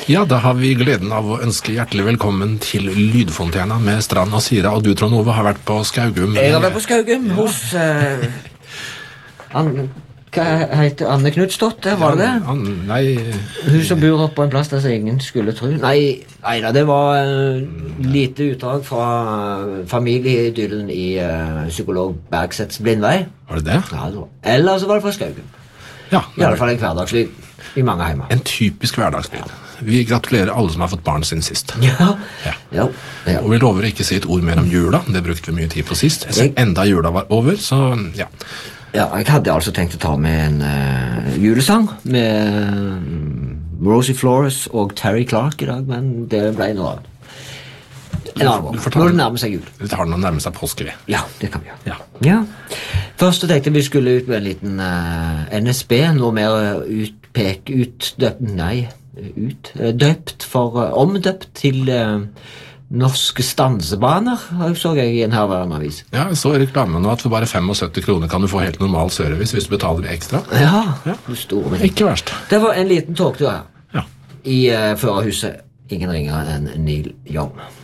Ja, da har vi gleden av å ønske hjertelig velkommen til Lydfontena med Strand og Sira, og du, Trond Ove, har vært på Skaugum. Jeg har vært på Skaugum hos hva heter Anne Knudsdotter, var det det? Nei... Hun som bor oppe på en plass der som ingen skulle tro. Nei da, det var lite utdrag fra familieidyllen i psykolog Bergsets Blindvei. Var det det? Ja, det var. Eller så var det på Skaugum. Ja. I alle fall en hverdagslyd i mange heimer. En typisk hverdagslyd. Vi gratulerer alle som har fått barn sin sist. Ja. Og vi lover å ikke si et ord mer om jula, det brukte vi mye tid på sist. Enda jula var over, så ja. Ja, jeg hadde altså tenkt å ta med en julesang med Rosie Flores og Terry Clark i dag, men det ble noe annet. En annen gang. Når det nærmer seg jul. Vi tar den og nærmer seg påske, vi. Ja, det kan vi gjøre. Ja. Først så tenkte vi skulle ut med en liten NSB, noe mer omdøpt til norske stansebaner, så jeg i en herværende avis. Ja, jeg så i reklamen nå at for bare 75 kroner kan du få helt normal service hvis du betaler ekstra. Ja. Ikke verst. Det var en liten togtur her. Ja. I førerhuset, ingen ringere enn Neil Young.